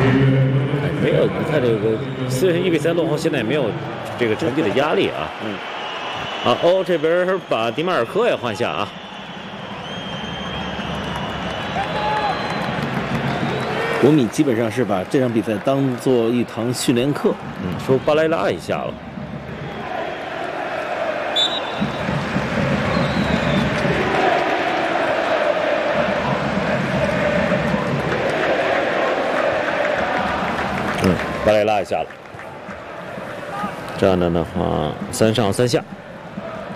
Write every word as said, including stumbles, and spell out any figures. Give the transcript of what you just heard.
哎，没有，你看这个虽然一比三落后，现在也没有这个成绩的压力啊。 嗯。 啊哦，这边把迪马尔科也换下啊。 国米基本上是把这场比赛当做一堂训练课。 嗯，说巴莱拉一下了。嗯，巴莱拉一下了。这样的呢话，三上三下。